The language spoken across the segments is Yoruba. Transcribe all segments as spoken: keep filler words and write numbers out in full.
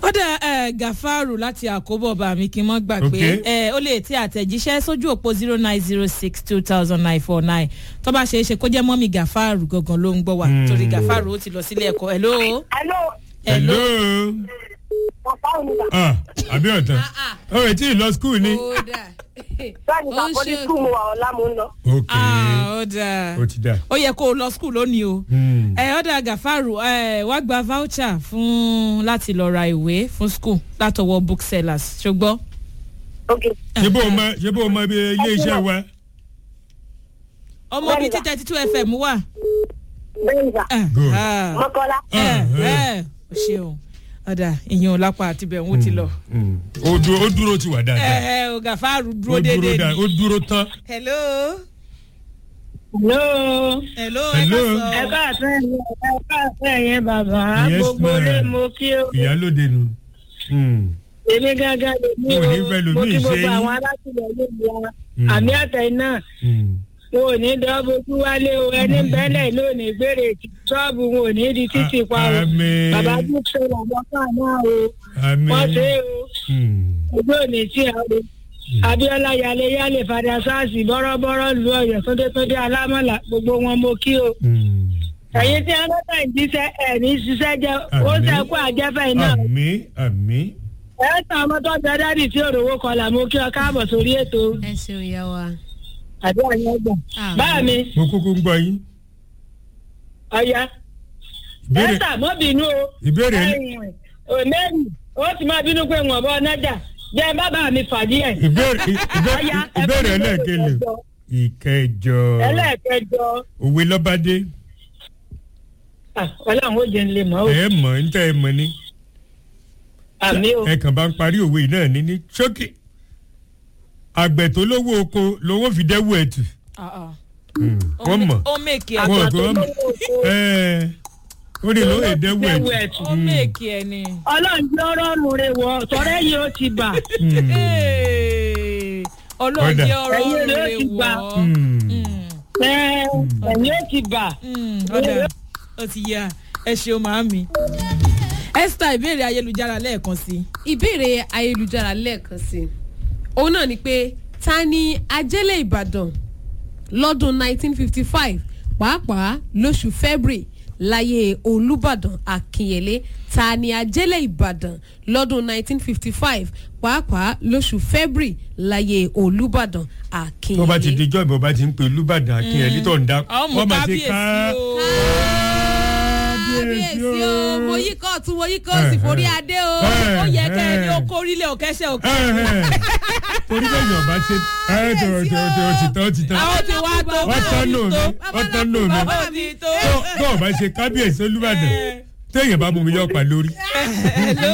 ọ̀dà Gàfárù láti àkóbọ̀ bá mi kí n mọ́ gbàgbé ó lè tí àtẹ̀jíṣẹ́ sójú òpó zero nine zero six two thousand nine four nine tó bá ṣe é ṣe kó jẹ́ mọ́mì Gàfárù gangan ló ń gbọ́ wa torí Gàfárù ó ti lọ sílé ẹ̀kọ́. hello. hello. hello. ah àbí ọ̀tàn ó rẹ̀ tí ì lọ skul ni. báyìí ká pọ́lí skul mo wà ọ̀la mo ń lọ. ok ah ó dáa ó ti dáa. ó yẹ kó o lọ skul lónìí o. ẹ ọ̀dà Gàfárù ẹ wá gba voucher fún láti lọ ra ìwé fún skul látọwọ́ booksellers ṣùgbọ́n. ok. ṣé bó o mọ ṣé bó o mọ ilé iṣẹ́ wa. ọmọ bíi tí thirty two F M wà. bẹ́ẹ̀ni sà. good. mọ́kànlá. ẹ ẹ o ṣeun ọ̀dà ìyẹn lápá àti bẹ̀ ń ti lọ. ó dúró ó dúró ti wà dáadáa. ẹ ẹ o Gàfárù dúró déédéé ni. ó dúró tán. hello. hello. hello. hello. ẹ káàsán ẹ̀yin ẹ káàsán ẹ̀yin bàbá gbogbo lè mú kí o. ìyálóde nu. èmi gángan lè ní Mo ní fẹ́ o lómi mo kí ìṣe gbogbo yín. àwọn alátìlẹyìn wa àmì àtẹ̀yìn náà wọn ò ní dọ́bojú wálé o ẹni bẹ́lẹ̀ lónìí gbére ṣọ́ọ̀bù wọn ò ní di títì pa o Àmín. bàbá tó ṣe làbọ́kà náà o àmín. wọ́n ṣe o ojú òní tí a o Abíọ́lá yálé yálé fàdà sáàsì bọ́rọ́bọ́rọ́ lu ọ̀yọ́ tóńdétóńdé alámọ̀lá gbogbo wọn mo kí o ẹ̀yin tí wọ́n bá ń jíṣẹ́ ẹ̀ ní ṣiṣẹ́ jẹ́ ó sẹ́kù àjẹfẹ́ náà àmín àmín. ẹ̀ tàn ọmọ tó jẹ dádì tí òrówó kọlà mo kí ọ káàbọ̀ sórí ètò ẹ ṣeun yá wa. àbí àyàn gbà báà mi mo kúkú ń gbọ́ yín. ọ̀yá ìbéèrè ẹ̀sà mọ́ bínú o ìbéèrè ẹ̀yìn òmẹ́rì ó sì máa bínú pé wọ́n bọ́ nájà jẹ́ bàbá mi fàdí ẹ̀. ìbéèrè ìbéèrè ìbéèrè ẹlẹ́ẹ̀kẹlẹ̀ ìkẹjọ ẹlẹ́ẹ̀kẹjọ òwe lọ́bàdé ọlọ́run ó jẹ́ ń lè mọ́ o ẹ mọ̀ ń tẹ́ ẹ mọ̀ ni àmì o ẹ kàn bá ń parí òwe náà ní ní ṣókè àgbẹ̀ tó lówó oko lówó fi dẹ́wù ẹ̀tù wọ́n mọ̀ ó mèkì ẹ wọ́n tó wọ́n mọ̀ ẹ́ẹ̀ ó ní lówó ìdẹ́wù Dẹ́wù ẹ̀tù ẹ̀tù. ó mèkì ẹ ni. ọlọ́run jẹ́ ọlọ́run rẹ̀ wọ̀ sọ̀rọ̀ yìí ó ti bà ọlọ́run Ọ̀dà. jẹ́ ọ̀rọ̀ Ẹ̀yin ló rẹ̀ ti gbà. wọ̀ ẹ̀ ẹ̀yìn ó ti bà. ọ̀dà ó ti yá ẹ ṣeun màámi. Esther ìbéèrè ayélujára lẹ́ẹ̀kan sí i. ìbéèrè ayélujára lẹ́ẹ̀kan sí i òun náà ni pé ta ni ajẹ́lẹ̀ Ìbàdàn lọ́dún nineteen fifty five pàápàá lóṣù February láyé Olúbàdàn Akínyẹlé ta ni ajẹ́lẹ̀ Ìbàdàn lọ́dún nineteen fifty five pàápàá lóṣù February láyé Olúbàdàn Akínyẹlé. tó bá ti di jọ́ ìbọn bá ti ń pe Olúbàdàn Akínyẹlé tó ń dá ọmọ máa ṣe kábíyèsí o. kábíyèsí o mo yí kọ́ tún mo yí kọ́ sì forí adé o. ó yẹ kẹ́ ẹ ní okó orílẹ̀ òkẹ́sẹ̀ òkè. torí bẹ́ẹ̀ yàn bá ṣe ẹ tó tó tó ti tán ti tán àwọn ti wá tó wọ́n tán nù mí wọ́n tán nù mí ó ti tó. tó o bá ṣe kábíyèsí Olúbàdàn téèyàn bá mú mi yọ pa lórí. hello.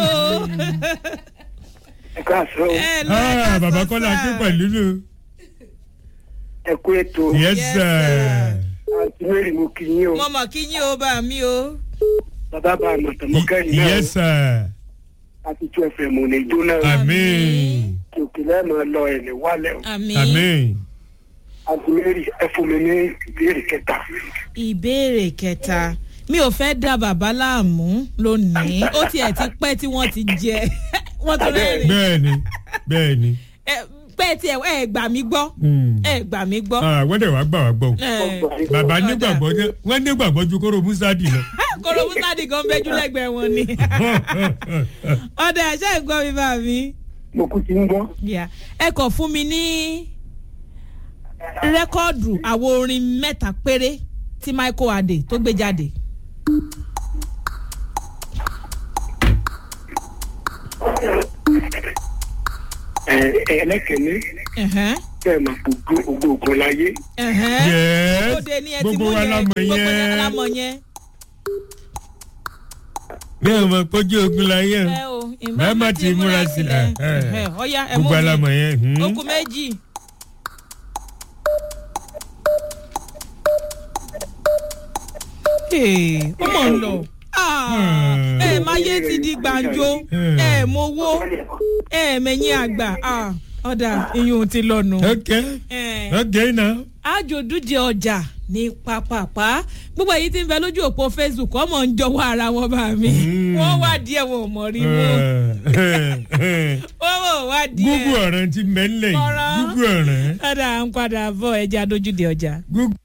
ẹ káàsán o hello. Ah, bàbá Kọ́lá kí pẹ̀lú nù. ẹ kú ètò yes sir. àti mary mo kì í yín o mo mọ̀ kí yín o bá mi o. bàbá bá a mọ̀tàn mọ́ kẹ́rin náà yes sir. àti two f m ò ní jóná o àmín kí òkè lẹ́ẹ̀mọ́ lọ ẹ̀ ní wálẹ̀ o àmín. àmín. àti mary ẹ fún mi ní ìbéèrè kẹta. ìbéèrè kẹta mi ò fẹ́ dá bàbá láàmú lónìí ó tiẹ̀ ti pẹ́ tí wọ́n ti jẹ wọ́n ti rẹ́rìn. bẹ́ẹ̀ni bẹ́ẹ̀ni. Ẹ, pẹ́ tí ẹ ẹ gbà mí gbọ́ ẹ gbà mí gbọ́. Ah, wọ́n dẹ̀ wá gbà wá gbọ́ o. Ẹ, bàbá nígbàgbọ́ jẹ́ wọ́n nígbàgbọ́ ju kóró musadi lọ. kóró musadi gan bẹ́jú lẹ́gbẹ̀ẹ́ wọn ni. ọ̀dà ẹ̀ṣẹ́ ìgbọ́ mi bá mi. mo kú ti ń gbọ́. Yeah. ẹ kàn fún mi ní rẹ́kọ́ọ̀dù àwo orin mẹ́ta péré tí Michael Adé tó gbé jáde. ẹ ẹ ẹlẹ́kẹ̀ẹ́ni Ẹ̀hẹ́n, kẹ́ ẹ máa gbogbo gbogbo ògùn láyé. ẹ̀hẹ́n. Yes. Ó dé ní ẹ ti Gbogbo mú wa yẹn, la mọ̀ gbogbo yẹn. yẹn la mọ̀ yẹn. bí wọn mọ pójú ogun láyé Ẹ o, ìmọ̀ bẹ́ẹ̀ má má ti múra sílẹ̀. Ẹ̀hẹ́n, ọ̀ya ẹ mú gbogbo alamọ̀ mi. yẹn. Ó kù méjì. Ee, ó mọ̀ ń lọ. Ah, ẹ máa yé ti di gbàǹjo ẹ mowó ẹ mẹ̀yìn àgbà ah, ọ̀dà iyùn ti lọ́nu. ok ok now. àjòdújẹ ọjà ní pápápá gbogbo èyí tí ń bẹ lójú òpó Facebook ọmọ ń jọwọ́ ara wọn bá mi wọ́n wá díẹ̀ wọn ò mọ̀ rí wọn wọ́n wò wá díẹ̀. gúgú ọ̀ràn ti mẹ́lẹ̀ gúgú ọ̀ràn. padà ń padà bọ̀ ẹja dójúde ọjà.